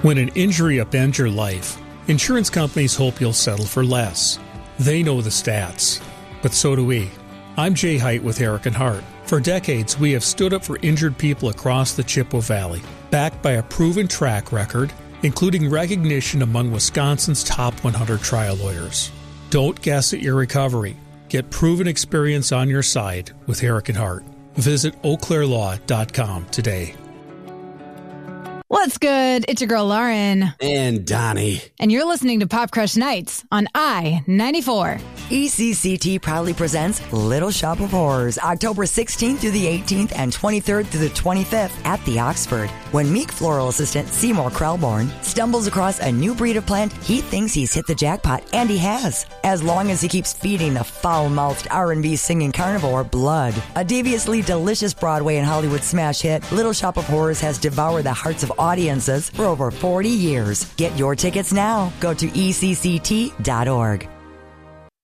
When an injury upends your life, insurance companies hope you'll settle for less. They know the stats, but so do we. I'm Jay Height with Eric and Hart. For decades, we have stood up for injured people across the Chippewa Valley, backed by a proven track record, including recognition among Wisconsin's top 100 trial lawyers. Don't guess at your recovery. Get proven experience on your side with Eric and Hart. Visit eauclairlaw.com today. What's good? It's your girl Lauren. And Donnie. And you're listening to Pop Crush Nights on I-94. ECCT proudly presents Little Shop of Horrors, October 16th through the 18th and 23rd through the 25th at the Oxford. When meek floral assistant Seymour Krelborn stumbles across a new breed of plant, he thinks he's hit the jackpot, and he has. As long as he keeps feeding the foul-mouthed R&B singing carnivore blood. A deviously delicious Broadway and Hollywood smash hit, Little Shop of Horrors has devoured the hearts of audiences for over 40 years. Get your tickets now. Go to ECCT.org.